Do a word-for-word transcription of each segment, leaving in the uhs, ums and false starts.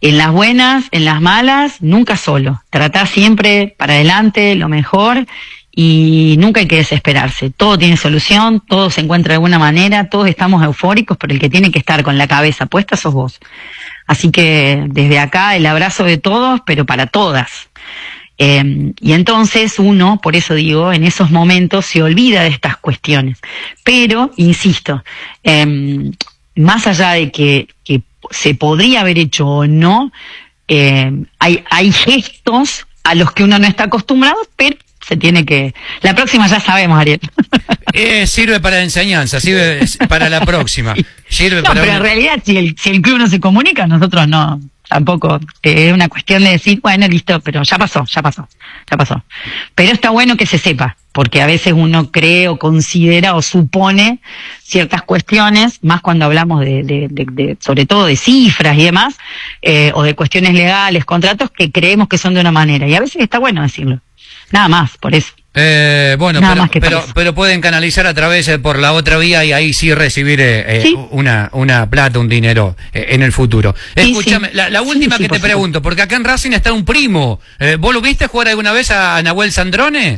En las buenas, en las malas, nunca solo. Tratá siempre para adelante, lo mejor, y nunca hay que desesperarse. Todo tiene solución, todo se encuentra de alguna manera, todos estamos eufóricos, pero el que tiene que estar con la cabeza puesta sos vos. Así que desde acá el abrazo de todos, pero para todas. Eh, y entonces uno, por eso digo, en esos momentos se olvida de estas cuestiones. Pero, insisto, eh, más allá de que, que se podría haber hecho o no, eh, hay, hay gestos a los que uno no está acostumbrado, pero se tiene que... La próxima ya sabemos, Ariel. Eh, sirve para enseñanza, sirve para la próxima. Sí. Sirve no, para pero una... en realidad si el, si el club no se comunica, nosotros no, tampoco. Eh, es una cuestión de decir, bueno, listo, pero ya pasó, ya pasó, ya pasó. Pero está bueno que se sepa, porque a veces uno cree o considera o supone ciertas cuestiones, más cuando hablamos de, de, de, de sobre todo de cifras y demás, eh, o de cuestiones legales, contratos que creemos que son de una manera. Y a veces está bueno decirlo. Nada más, por eso. Eh, bueno, Nada pero, más que pero, pero pueden canalizar a través eh, por la otra vía y ahí sí recibir eh, ¿Sí? eh, una una plata, un dinero eh, en el futuro. Sí, Escúchame, sí. la, la última Sí, sí, que te por pregunto, porque acá en Racing está un primo. Eh, ¿Vos lo viste jugar alguna vez a, a Nahuel Sandrone?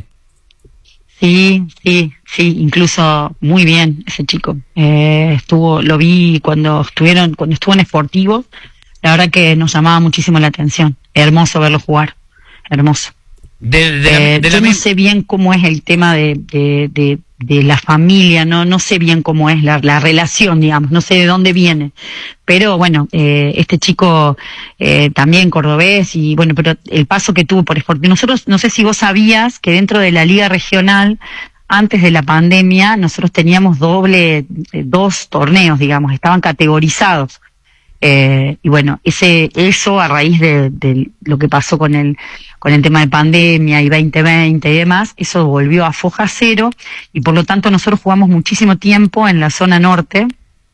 Sí, sí, sí, incluso muy bien ese chico. Eh, estuvo, lo vi cuando estuvieron, cuando estuvo en Sportivo. La verdad que nos llamaba muchísimo la atención. Hermoso verlo jugar, hermoso. De, de la, Eh, de yo la no mi- sé bien cómo es el tema de, de, de, de la familia, no no sé bien cómo es la, la relación, digamos, no sé de dónde viene, pero bueno, eh, este chico eh, también cordobés y bueno, pero el paso que tuvo por Sporting, nosotros, no sé si vos sabías que dentro de la liga regional, antes de la pandemia, nosotros teníamos doble, eh, dos torneos, digamos, estaban categorizados. Eh, y bueno, ese eso a raíz de, de lo que pasó con el con el tema de pandemia y veinte veinte y demás, eso volvió a foja cero y por lo tanto nosotros jugamos muchísimo tiempo en la zona norte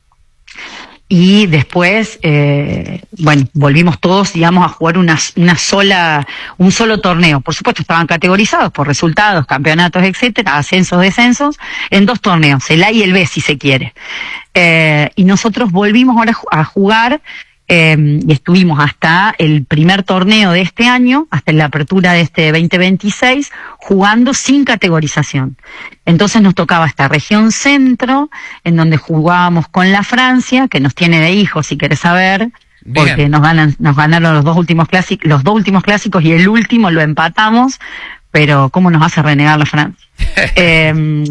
y después, eh, bueno, volvimos todos, digamos, a jugar una, una sola, un solo torneo. Por supuesto estaban categorizados por resultados, campeonatos, etcétera, ascensos, descensos, en dos torneos, el A y el B si se quiere. Eh, y nosotros volvimos ahora a jugar eh, y estuvimos hasta el primer torneo de este año, hasta la apertura de este veinte veintiséis, jugando sin categorización. Entonces nos tocaba esta región centro, en donde jugábamos con la Francia, que nos tiene de hijos, si querés saber, Bien. porque nos ganan, nos ganaron los dos últimos clásicos, los dos últimos clásicos y el último lo empatamos, pero cómo nos hace renegar la Francia. eh,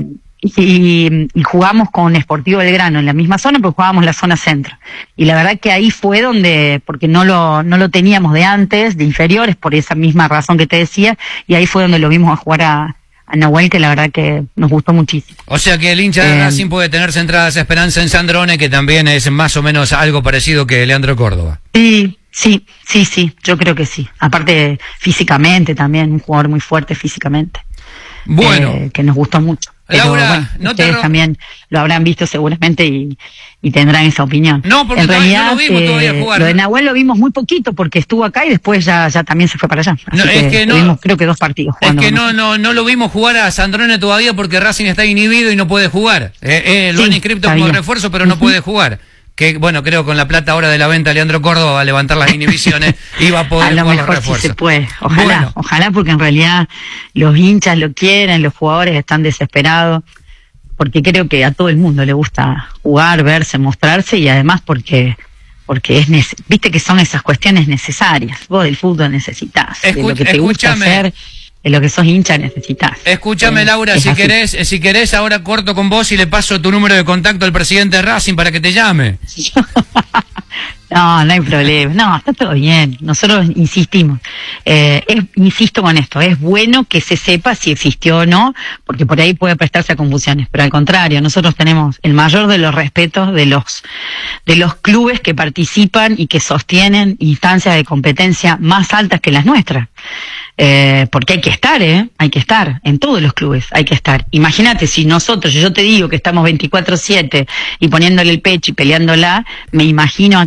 Y, y jugamos con Sportivo Belgrano en la misma zona, pero jugábamos la zona centro. Y la verdad que ahí fue donde, porque no lo, no lo teníamos de antes, de inferiores, por esa misma razón que te decía, y ahí fue donde lo vimos a jugar a, a Nahuel, que la verdad que nos gustó muchísimo. O sea que el hincha de Eh, Racing puede tener centradas esperanza en Sandrone, que también es más o menos algo parecido que Leandro Córdoba. Sí, sí, sí, sí, yo creo que sí. Aparte, físicamente también, un jugador muy fuerte físicamente. Bueno. Eh, que nos gustó mucho. Pero Laura, bueno, no te ustedes ro- también lo habrán visto seguramente y, y tendrán esa opinión. No, porque en todavía realidad, no lo vimos todavía jugar. Lo de Nahuel lo vimos muy poquito porque estuvo acá y después ya, ya también se fue para allá. Así No, es que no- tuvimos creo que dos partidos Es jugando. que con no, nosotros. no, no lo vimos jugar a Sandrone todavía porque Racing está inhibido y no puede jugar. Eh, eh, lo Sí, han inscrito está como bien. refuerzo, pero no Ujú. puede jugar. Que bueno, creo con la plata ahora de la venta Leandro Córdoba va a levantar las inhibiciones y va a poder A lo jugar los mejor sí refuerzos. se puede. Ojalá, Bueno. ojalá porque en realidad los hinchas lo quieren, los jugadores están desesperados. Porque creo que a todo el mundo le gusta jugar, verse, mostrarse y además porque porque es nece- viste que son esas cuestiones necesarias. Vos del fútbol necesitas, de Escu- lo que te gusta escúchame. hacer, de lo que sos hincha necesitas. Escúchame, Eh, Laura, es si así. querés, eh, si querés ahora corto con vos y le paso tu número de contacto al presidente de Racing para que te llame. No, no hay problema. No, está todo bien. Nosotros insistimos. Eh, es, insisto con esto, es bueno que se sepa si existió o no, porque por ahí puede prestarse a confusiones. Pero al contrario, nosotros tenemos el mayor de los respetos de los de los clubes que participan y que sostienen instancias de competencia más altas que las nuestras. Eh, porque hay que estar, ¿eh? Hay que estar. En todos los clubes hay que estar. Imagínate, si nosotros, yo te digo que estamos veinticuatro siete y poniéndole el pecho y peleándola, me imagino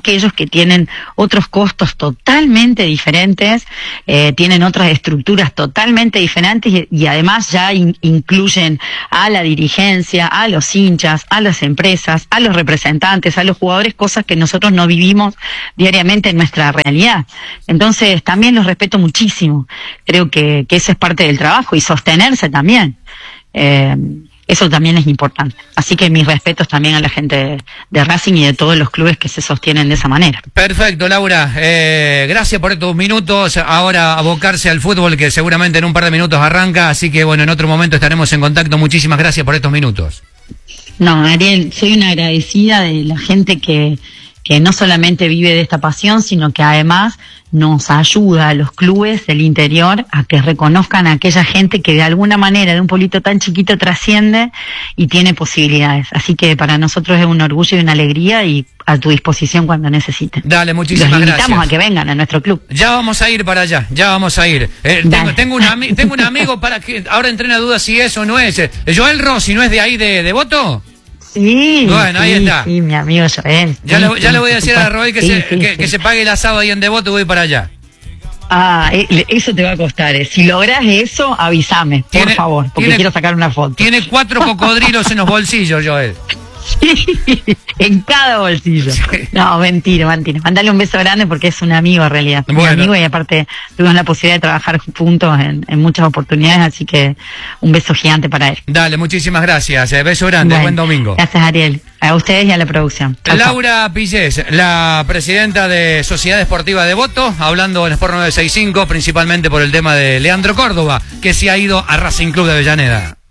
aquellos que tienen otros costos totalmente diferentes, eh, tienen otras estructuras totalmente diferentes y, y además ya in, incluyen a la dirigencia, a los hinchas, a las empresas, a los representantes, a los jugadores, cosas que nosotros no vivimos diariamente en nuestra realidad. Entonces también los respeto muchísimo. Creo que, que eso es parte del trabajo y sostenerse también. Eh, Eso también es importante. Así que mis respetos también a la gente de, de Racing y de todos los clubes que se sostienen de esa manera. Perfecto, Laura. Eh, gracias por estos minutos. Ahora abocarse al fútbol, que seguramente en un par de minutos arranca. Así que, bueno, en otro momento estaremos en contacto. Muchísimas gracias por estos minutos. No, Ariel, soy una agradecida de la gente que, que no solamente vive de esta pasión, sino que además nos ayuda a los clubes del interior a que reconozcan a aquella gente que de alguna manera de un pueblito tan chiquito trasciende y tiene posibilidades. Así que para nosotros es un orgullo y una alegría y a tu disposición cuando necesiten. Dale, muchísimas los gracias. invitamos a que vengan a nuestro club. Ya vamos a ir para allá, ya vamos a ir. Eh, tengo, tengo, un ami- tengo un amigo para que ahora entré en la duda si es o no es. Eh, Joel Rossi, ¿no es de ahí de Devoto? Sí, bueno, sí, ahí está. Sí, mi amigo Joel. Ya, sí, le, ya sí, le voy a decir a Roy que, sí, se, sí, que, sí. que se pague el asado ahí en Devoto y voy para allá. Ah, eh, eso te va a costar. Eh. Si lográs eso, avísame, por Tiene- favor, porque tiene- quiero sacar una foto. Tiene cuatro cocodrilos en los bolsillos, Joel. En cada bolsillo. Sí. No, mentira, mentira. Mandale un beso grande porque es un amigo en realidad. Un Bueno. amigo y aparte tuvimos la posibilidad de trabajar juntos en, en muchas oportunidades, así que un beso gigante para él. Dale, muchísimas gracias. Eh, beso grande, Bueno, buen domingo. Gracias, Ariel. A ustedes y a la producción. Chau, chau. Laura Pillés, la presidenta de Sociedad Esportiva Devoto, hablando en Sport nueve sesenta y cinco, principalmente por el tema de Leandro Córdoba, que se ha ido a Racing Club de Avellaneda.